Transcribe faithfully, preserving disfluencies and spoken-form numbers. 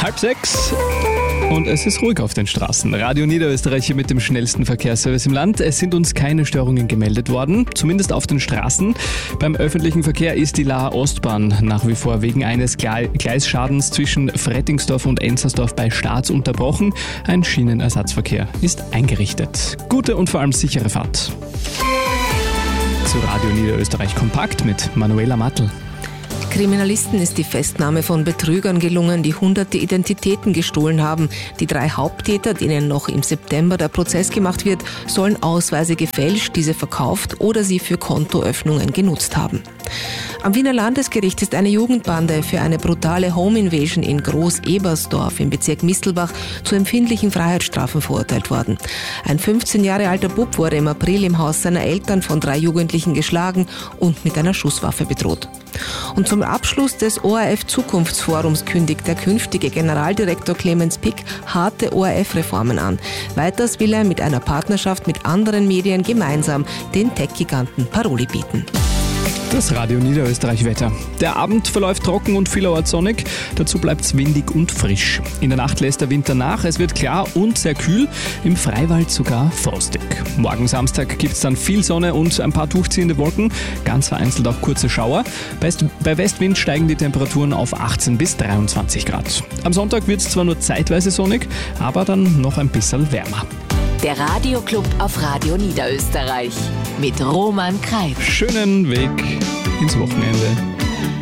Halb sechs und es ist ruhig auf den Straßen. Radio Niederösterreich hier mit dem schnellsten Verkehrsservice im Land. Es sind uns keine Störungen gemeldet worden, zumindest auf den Straßen. Beim öffentlichen Verkehr ist die Laher Ostbahn nach wie vor wegen eines Gleisschadens zwischen Frettingsdorf und Enzersdorf bei Staats unterbrochen. Ein Schienenersatzverkehr ist eingerichtet. Gute und vor allem sichere Fahrt. Zu Radio Niederösterreich kompakt mit Manuela Matl. Kriminalisten ist die Festnahme von Betrügern gelungen, die hunderte Identitäten gestohlen haben. Die drei Haupttäter, denen noch im September der Prozess gemacht wird, sollen Ausweise gefälscht, diese verkauft oder sie für Kontoöffnungen genutzt haben. Am Wiener Landesgericht ist eine Jugendbande für eine brutale Home-Invasion in Groß-Ebersdorf im Bezirk Mistelbach zu empfindlichen Freiheitsstrafen verurteilt worden. Ein fünfzehn Jahre alter Bub wurde im April im Haus seiner Eltern von drei Jugendlichen geschlagen und mit einer Schusswaffe bedroht. Und zum Abschluss des O R F-Zukunftsforums kündigt der künftige Generaldirektor Clemens Pick harte O R F-Reformen an. Weiters will er mit einer Partnerschaft mit anderen Medien gemeinsam den Tech-Giganten Paroli bieten. Das Radio Niederösterreich-Wetter. Der Abend verläuft trocken und vielerorts sonnig. Dazu bleibt es windig und frisch. In der Nacht lässt der Winter nach. Es wird klar und sehr kühl. Im Freiwald sogar frostig. Morgen Samstag gibt es dann viel Sonne und ein paar durchziehende Wolken. Ganz vereinzelt auch kurze Schauer. Bei Westwind steigen die Temperaturen auf achtzehn bis dreiundzwanzig Grad. Am Sonntag wird es zwar nur zeitweise sonnig, aber dann noch ein bisschen wärmer. Der Radioclub auf Radio Niederösterreich mit Roman Kreib. Schönen Weg ins Wochenende.